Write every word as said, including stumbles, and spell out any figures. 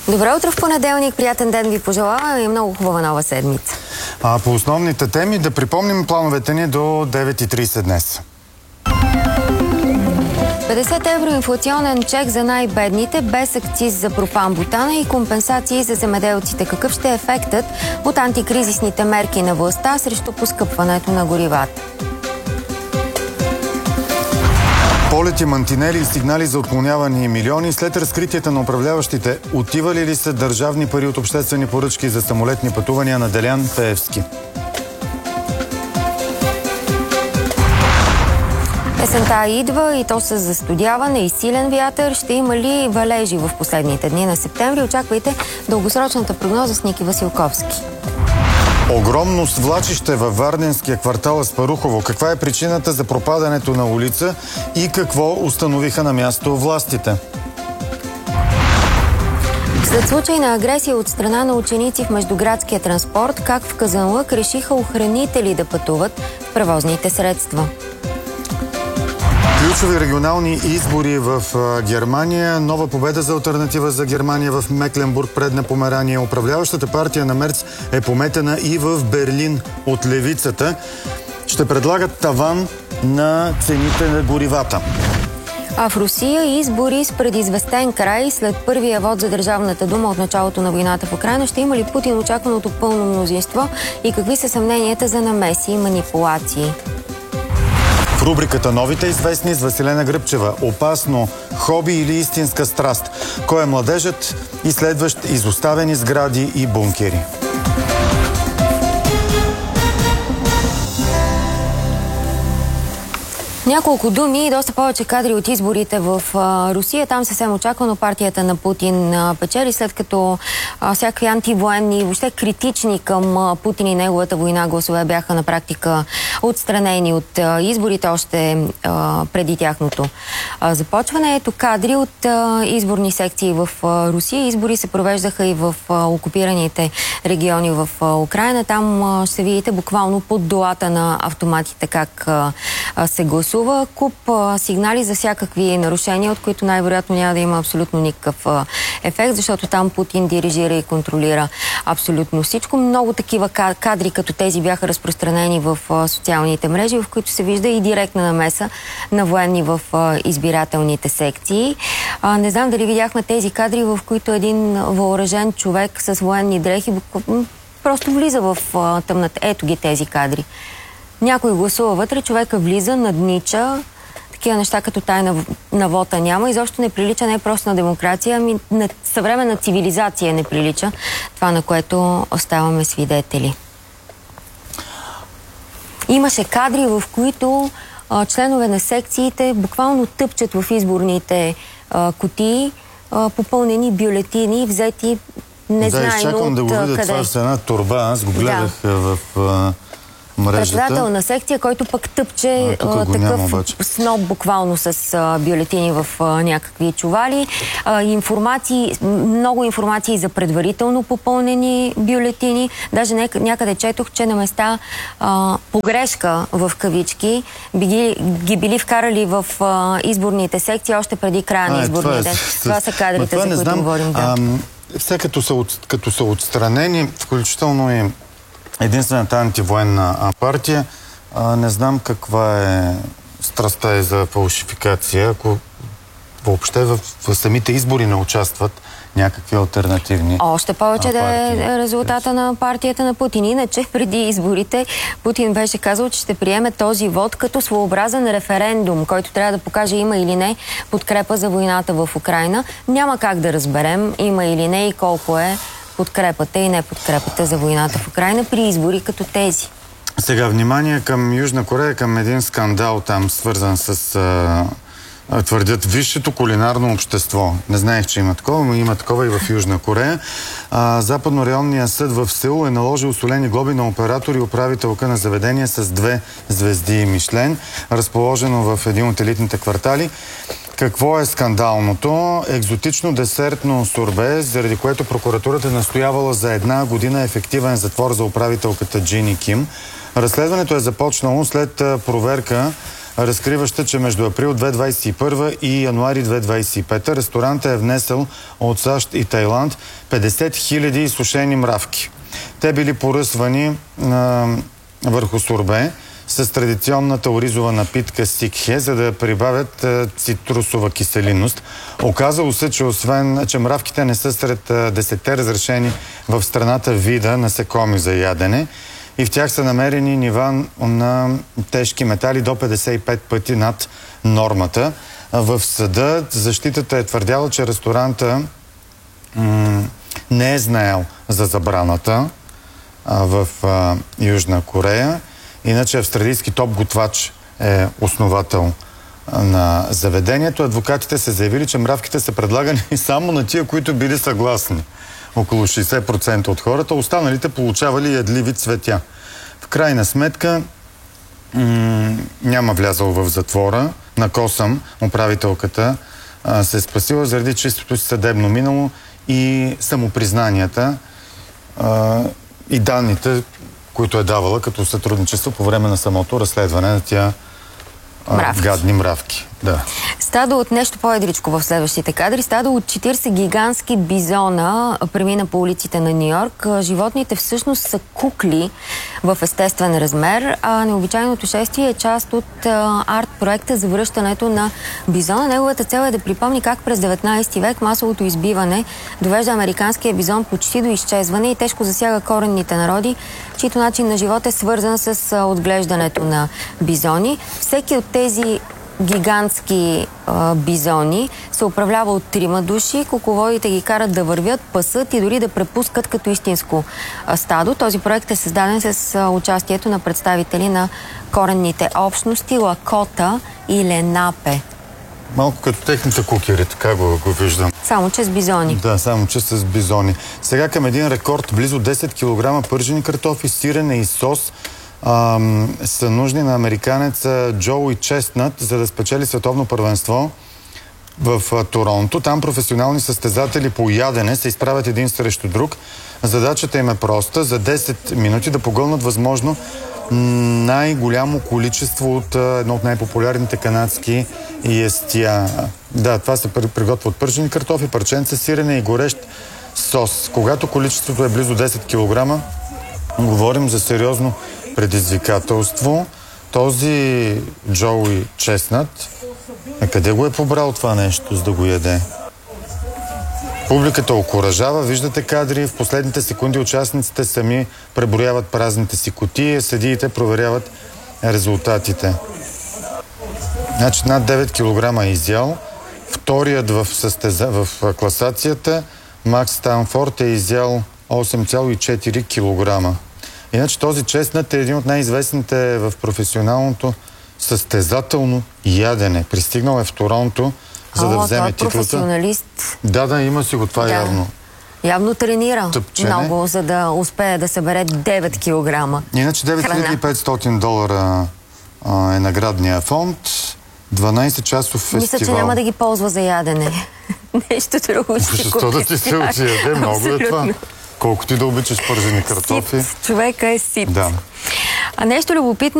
Добро утро в понеделник, приятен ден ви пожелавам и много хубава нова седмица. А по основните теми да припомним плановете ни до девет и трийсет днес. петдесет евро инфлационен чек за най-бедните, без акциз за пропан-бутана и компенсации за земеделците. Какъв ще е ефектът от антикризисните мерки на властта срещу поскъпването на горивата? Полети, мантинели и сигнали за отклонявани милиони. След разкритията на управляващите, отивали ли са държавни пари от обществени поръчки за самолетни пътувания на Делян Пеевски? Есента идва и то с застудяване и силен вятър. Ще има ли валежи в последните дни на септември? Очаквайте дългосрочната прогноза с Ники Василковски. Огромно свлачище във Варденския квартал Аспарухово. Каква е причината за пропадането на улица и какво установиха на място властите? След случай на агресия от страна на ученици в междуградския транспорт, как в Казанлък решиха охранители да пътуват в превозните средства? Ключови регионални избори в Германия. Нова победа за алтернатива за Германия в Мекленбург, Предна Померания. Управляващата партия на Мерц е пометена и в Берлин от левицата. Ще предлагат таван на цените на горивата. А в Русия избори с предизвестен край след първия вод за Държавната дума от началото на войната в Украйна. Ще има ли Путин очакваното пълно мнозинство и какви са съмненията за намеси и манипулации? В рубриката "Новите известни" с Василена Гръбчева. Опасно хоби или истинска страст? Кой е младежът, изследващ изоставени сгради и бункери? Няколко думи и доста повече кадри от изборите в а, Русия. Там съвсем очаквано партията на Путин а, печели, след като а, всякакви антивоенни, въобще критични към а, Путин и неговата война гласове бяха на практика отстранени от а, изборите още а, преди тяхното а, започване. Ето кадри от а, изборни секции в а, Русия. Избори се провеждаха и в а, окупираните региони в а, Украйна. Там а, ще видите буквално под долата на автоматите как а, а, се гласува. Куп а, сигнали за всякакви нарушения, от които най-вероятно няма да има абсолютно никакъв а, ефект, защото там Путин дирижира и контролира абсолютно всичко. Много такива кадри като тези бяха разпространени в а, социалните мрежи, в които се вижда и директна намеса на военни в а, избирателните секции. А, не знам дали видяхме тези кадри, в които един въоръжен човек с военни дрехи просто влиза в а, тъмната. Ето ги тези кадри. Някой гласува вътре, човека влиза, наднича, такива неща като тайна на вота няма. Изобщо не прилича не просто на демокрация, ами на съвременна цивилизация не прилича това, на което оставаме свидетели. Имаше кадри, в които а, членове на секциите буквално тъпчат в изборните а, кутии, а, попълнени бюлетини, взети незнайно от къде. Да, изчаквам да го видя това с една торба. Аз го гледах да. в... А... Председател на секция, който пък тъпче а, а, такъв сноп буквално с а, бюлетини в а, някакви чували. А, информации, много информации за предварително попълнени бюлетини. Даже някъде четох, че на места а, погрешка в кавички би ги, ги били вкарали в а, изборните секции още преди края на изборния ден. Това са кадрите, за които говорим. Да. Все като са, от, като са отстранени, включително и единствената антивоенна партия, а, не знам каква е страстта е за фалшификация, ако въобще в, в самите избори не участват някакви алтернативни Още повече а, да е резултата на партията на Путин. Иначе преди изборите Путин беше казал, че ще приеме този вод като своеобразен референдум, който трябва да покаже има или не подкрепа за войната в Украйна. Няма как да разберем има или не и колко е подкрепата и не подкрепата за войната в Украйна при избори като тези. Сега внимание към Южна Корея, към един скандал там, свързан с, а, твърдят, висшето кулинарно общество. Не знаех, че има такова, но има такова и в Южна Корея. А, Западно-районният съд в Сеул е наложил солени глоби на оператор и управителка на заведение с две звезди Мишлен, разположено в един от елитните квартали. Какво е скандалното? Екзотично десертно сорбе, заради което прокуратурата е настоявала за една година ефективен затвор за управителката Джини Ким. Разследването е започнало след проверка разкриваща, че между април две хиляди двадесет и първа и януари две хиляди двадесет и пета ресторантът е внесъл от САЩ и Тайланд петдесет хиляди сушени мравки. Те били поръсвани а, върху сорбе с традиционната оризова напитка сикхе, за да прибавят а, цитрусова киселинност. Оказало се, че освен, че мравките не са сред десетте разрешени в страната вида насекоми за ядене и в тях са намерени нива на тежки метали до петдесет и пет пъти над нормата. В съда защитата е твърдяла, че ресторанта м- не е знаел за забраната а, в а, Южна Корея. Иначе австралийски топ готвач е основател а, на заведението. Адвокатите са заявили, че мравките са предлагани само на тия, които били съгласни. Около шейсет процента от хората. Останалите получавали ядливи цветя. В крайна сметка м- няма влязъл в затвора. На Косъм управителката а, се е спасила заради чистото си съдебно минало и самопризнанията а, и данните, които е давала като сътрудничество по време на самото разследване на тия а, мравки. гадни мравки. Да. Стадо от нещо по-едричко в следващите кадри. Стадо от четиридесет гигантски бизона премина по улиците на Нью-Йорк. Животните всъщност са кукли в естествен размер, а необичайното шествие е част от а, арт-проекта за връщането на бизона. Неговата цел е да припомни как през деветнадесети век масовото избиване довежда американския бизон почти до изчезване и тежко засяга коренните народи, чието начин на живот е свързан с а, отглеждането на бизони. Всеки от тези гигантски а, бизони се управлява от трима души. Кукловодите ги карат да вървят, пасат и дори да препускат като истинско а, стадо. Този проект е създаден с а, участието на представители на коренните общности Лакота и Ленапе. Малко като техните кукери, така го, го виждам. Само че с бизони. Да, само че с бизони. Сега към един рекорд. Близо десет килограма пържени картофи, сирене и сос Ам, са нужни на американеца Джоуи Честнат, за да спечели световно първенство в а, Торонто. Там професионални състезатели по ядене се изправят един срещу друг. Задачата им е проста: за десет минути да погълнат възможно най-голямо количество от а, едно от най-популярните канадски ястия. Да, това се приготвя от пържени картофи, парченца сирене и горещ сос. Когато количеството е близо десет килограма, говорим за сериозно предизвикателство. Този Джоуи Честнат, а къде го е побрал това нещо, за да го яде? Публиката окуражава, виждате кадри, в последните секунди участниците сами преброяват празните си кутии, съдиите проверяват резултатите. Значи над девет килограма е изял. Вторият в, състеза... в класацията, Макс Станфорд, е изял осем цяло и четири килограма. Иначе този Честнат е един от най-известните в професионалното състезателно ядене. Пристигнал е в Торонто, за О, да вземе той е титлата. Професионалист. Да, да, има си го това да. явно. Явно тренира Тъпчене. много, за да успее да събере девет килограма. Иначе девет хиляди и петстотин долара а, е наградния фонд. дванадесет часов фестивал. Мисля, че няма да ги ползва за ядене. Нещо друго ще Защо купи. Да ти се отиде? Много е това. Колко ти да обичаш пържени картофи. Сит. Човека е сит. Да. А нещо любопитно